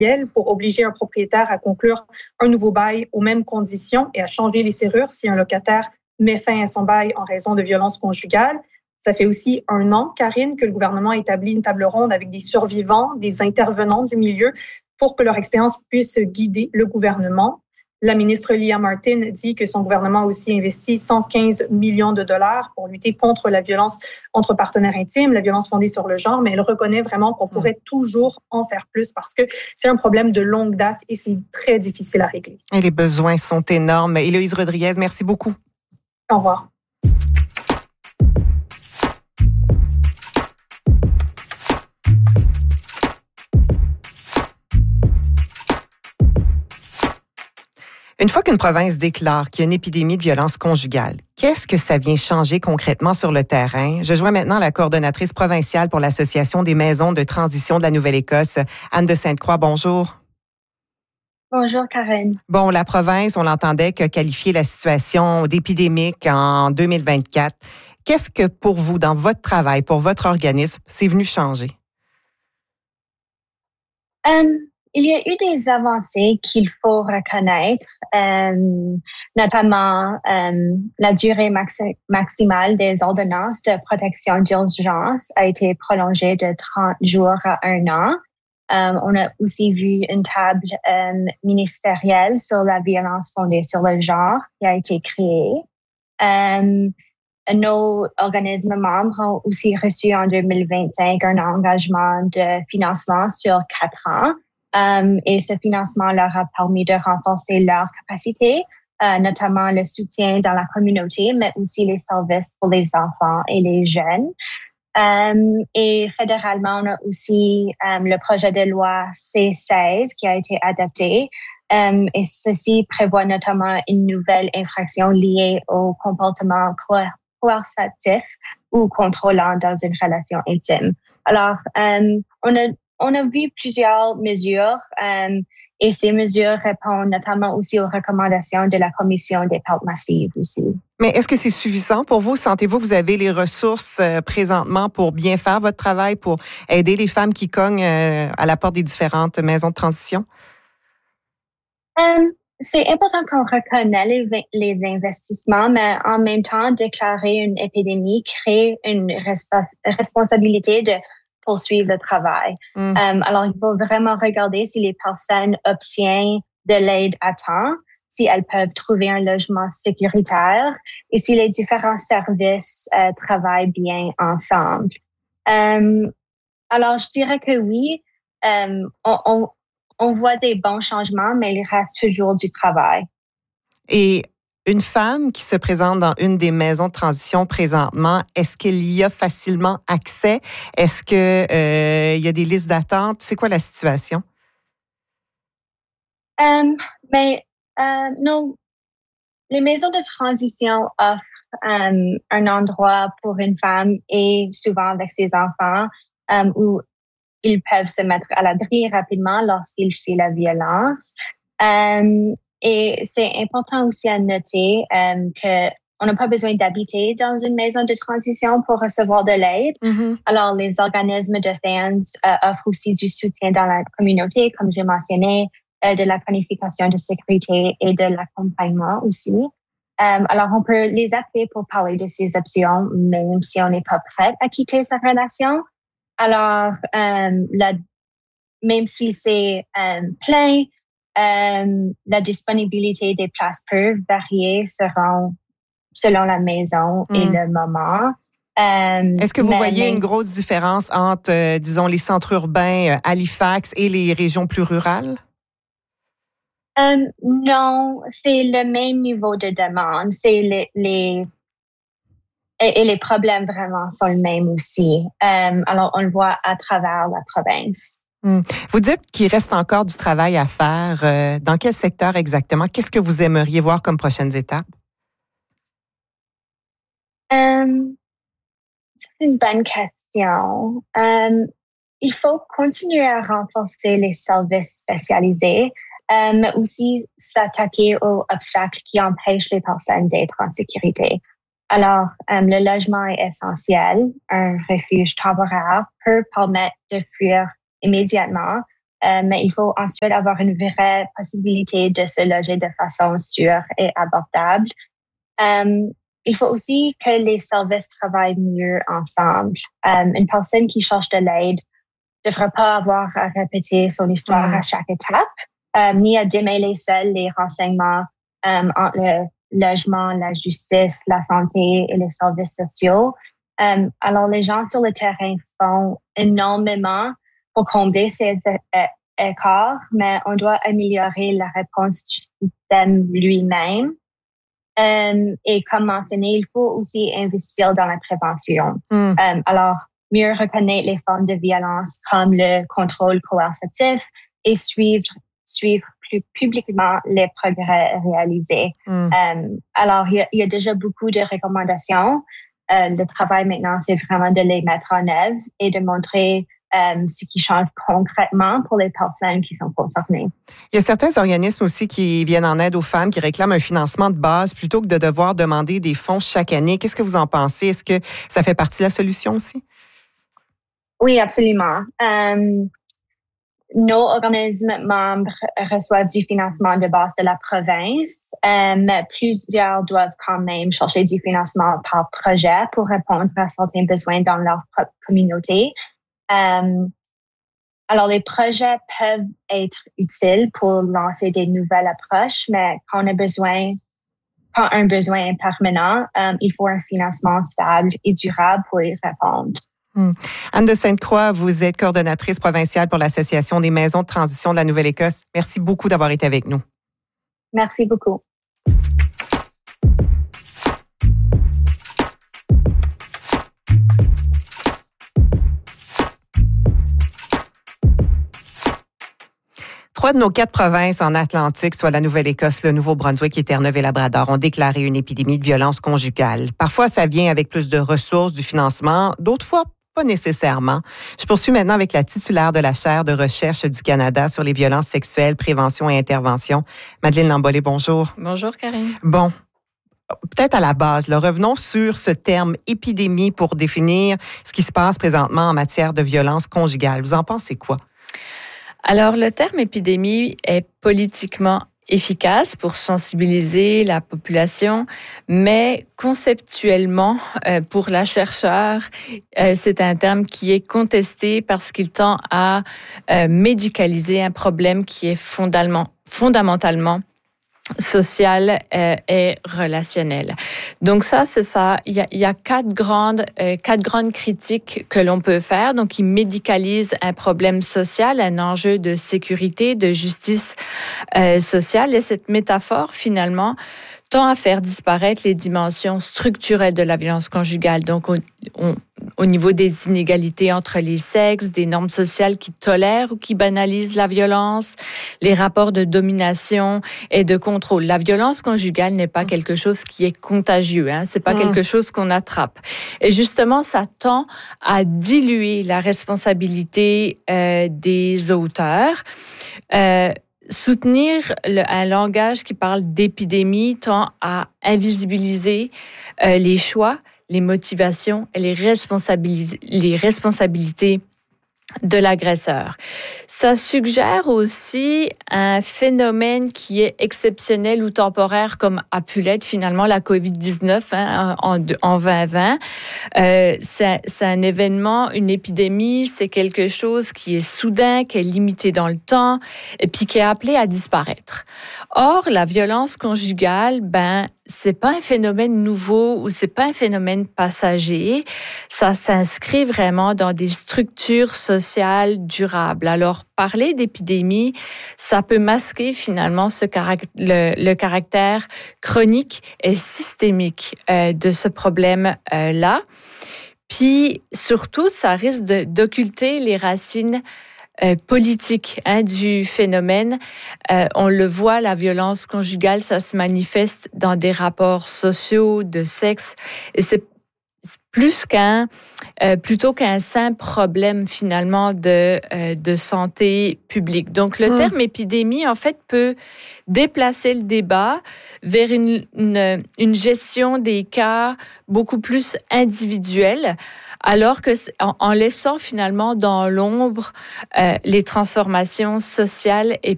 pour obliger un propriétaire à conclure un nouveau bail aux mêmes conditions et à changer les serrures si un locataire met fin à son bail en raison de violences conjugales. Ça fait aussi 1 an, Karine, que le gouvernement a établi une table ronde avec des survivants, des intervenants du milieu pour que leur expérience puisse guider le gouvernement. La ministre Lia Martin dit que son gouvernement a aussi investi 115 millions de dollars pour lutter contre la violence entre partenaires intimes, la violence fondée sur le genre, mais elle reconnaît vraiment qu'on pourrait toujours en faire plus parce que c'est un problème de longue date et c'est très difficile à régler. Et les besoins sont énormes. Héloïse Rodriguez, merci beaucoup. Au revoir. Une fois qu'une province déclare qu'il y a une épidémie de violence conjugale, qu'est-ce que ça vient changer concrètement sur le terrain? Je joins maintenant la coordonnatrice provinciale pour l'Association des maisons de transition de la Nouvelle-Écosse, Anne de Sainte-Croix. Bonjour. Bonjour, Karen. Bon, la province, on l'entendait, que qualifier la situation d'épidémique en 2024. Qu'est-ce que pour vous, dans votre travail, pour votre organisme, c'est venu changer? Il y a eu des avancées qu'il faut reconnaître, notamment la durée maximale des ordonnances de protection d'urgence a été prolongée de 30 jours à 1 an. On a aussi vu une table ministérielle sur la violence fondée sur le genre qui a été créée. Nos organismes membres ont aussi reçu en 2025 un engagement de financement sur 4 ans. Et ce financement leur a permis de renforcer leur capacité, notamment le soutien dans la communauté, mais aussi les services pour les enfants et les jeunes. Et fédéralement, on a aussi le projet de loi C-16 qui a été adopté. Et ceci prévoit notamment une nouvelle infraction liée au comportement coercitif ou contrôlant dans une relation intime. Alors, on a vu plusieurs mesures et ces mesures répondent notamment aussi aux recommandations de la Commission des pertes massives aussi. Mais est-ce que c'est suffisant pour vous? Sentez-vous que vous avez les ressources présentement pour bien faire votre travail, pour aider les femmes qui cognent à la porte des différentes maisons de transition? C'est important qu'on reconnaisse les investissements, mais en même temps, déclarer une épidémie crée une responsabilité de poursuivre le travail. Alors, il faut vraiment regarder si les personnes obtiennent de l'aide à temps, si elles peuvent trouver un logement sécuritaire et si les différents services travaillent bien ensemble. Alors, je dirais que oui, on voit des bons changements, mais il reste toujours du travail. Et une femme qui se présente dans une des maisons de transition présentement, est-ce qu'il y a facilement accès? Est-ce que il y a des listes d'attente? C'est quoi la situation? Non. Les maisons de transition offrent un endroit pour une femme et souvent avec ses enfants où ils peuvent se mettre à l'abri rapidement lorsqu'ils fuient la violence. Et c'est important aussi à noter qu'on n'a pas besoin d'habiter dans une maison de transition pour recevoir de l'aide. Alors, les organismes de fans offrent aussi du soutien dans la communauté, comme j'ai mentionné, de la planification de sécurité et de l'accompagnement aussi. Alors, on peut les appeler pour parler de ces options, même si on n'est pas prêt à quitter sa relation. Alors, même si c'est plein, la disponibilité des places peut varier selon la maison et le moment. Est-ce que vous voyez une grosse différence entre, disons, les centres urbains Halifax et les régions plus rurales? Non, c'est le même niveau de demande. C'est et les problèmes vraiment sont les mêmes aussi. Alors, on le voit à travers la province. Vous dites qu'il reste encore du travail à faire. Dans quel secteur exactement? Qu'est-ce que vous aimeriez voir comme prochaines étapes? C'est une bonne question. Il faut continuer à renforcer les services spécialisés, mais aussi s'attaquer aux obstacles qui empêchent les personnes d'être en sécurité. Alors, le logement est essentiel. Un refuge temporaire peut permettre de fuir immédiatement, mais il faut ensuite avoir une vraie possibilité de se loger de façon sûre et abordable. Il faut aussi que les services travaillent mieux ensemble. Une personne qui cherche de l'aide ne devrait pas avoir à répéter son histoire à chaque étape, ni à démêler seul les renseignements entre le logement, la justice, la santé et les services sociaux. Alors, les gens sur le terrain font énormément pour combler ces écarts, mais on doit améliorer la réponse du système lui-même. Et comme mentionné, il faut aussi investir dans la prévention. Alors, mieux reconnaître les formes de violence comme le contrôle coercitif et suivre plus publiquement les progrès réalisés. Alors, il y a déjà beaucoup de recommandations. Le travail maintenant, c'est vraiment de les mettre en œuvre et de montrer ce qui change concrètement pour les personnes qui sont concernées. Il y a certains organismes aussi qui viennent en aide aux femmes, qui réclament un financement de base plutôt que de devoir demander des fonds chaque année. Qu'est-ce que vous en pensez? Est-ce que ça fait partie de la solution aussi? Oui, absolument. Nos organismes membres reçoivent du financement de base de la province, mais plusieurs doivent quand même chercher du financement par projet pour répondre à certains besoins dans leur propre communauté. Alors, les projets peuvent être utiles pour lancer des nouvelles approches, mais quand un besoin est permanent, il faut un financement stable et durable pour y répondre. Anne de Sainte-Croix, vous êtes coordonnatrice provinciale pour l'Association des maisons de transition de la Nouvelle-Écosse. Merci beaucoup d'avoir été avec nous. Merci beaucoup. Trois de nos 4 provinces en Atlantique, soit la Nouvelle-Écosse, le Nouveau-Brunswick et Terre-Neuve-et-Labrador, ont déclaré une épidémie de violence conjugale. Parfois, ça vient avec plus de ressources, du financement. D'autres fois, pas nécessairement. Je poursuis maintenant avec la titulaire de la chaire de recherche du Canada sur les violences sexuelles, prévention et intervention. Madeleine Lambollet, bonjour. Bonjour, Karine. Bon. Peut-être à la base, revenons sur ce terme épidémie pour définir ce qui se passe présentement en matière de violence conjugale. Vous en pensez quoi? Alors, le terme épidémie est politiquement efficace pour sensibiliser la population, mais conceptuellement, pour la chercheure, c'est un terme qui est contesté parce qu'il tend à médicaliser un problème qui est fondamentalement social et relationnel. Donc ça, c'est ça. Il y a quatre grandes critiques que l'on peut faire. Donc, il médicalise un problème social, un enjeu de sécurité, de justice sociale. Et cette métaphore, finalement, tend à faire disparaître les dimensions structurelles de la violence conjugale. Donc, au niveau des inégalités entre les sexes, des normes sociales qui tolèrent ou qui banalisent la violence, les rapports de domination et de contrôle. La violence conjugale n'est pas quelque chose qui est contagieux, c'est pas quelque chose qu'on attrape. Et justement, ça tend à diluer la responsabilité des auteurs. Soutenir un langage qui parle d'épidémie tend à invisibiliser les choix, les motivations et les responsabilités de l'agresseur. Ça suggère aussi un phénomène qui est exceptionnel ou temporaire, comme a pu l'être finalement la COVID-19 en 2020. C'est un événement, une épidémie, c'est quelque chose qui est soudain, qui est limité dans le temps et puis qui est appelé à disparaître. Or, la violence conjugale, c'est pas un phénomène nouveau ou c'est pas un phénomène passager. Ça s'inscrit vraiment dans des structures sociales durables. Alors, parler d'épidémie, ça peut masquer finalement le caractère chronique et systémique de ce problème-là. Puis, surtout, ça risque d'occulter les racines politique du phénomène. On le voit, la violence conjugale, ça se manifeste dans des rapports sociaux, de sexe. Et c'est plutôt qu'un simple problème finalement de santé publique. Donc le terme épidémie en fait peut déplacer le débat vers une gestion des cas beaucoup plus individuelle, alors que en laissant finalement dans l'ombre les transformations sociales et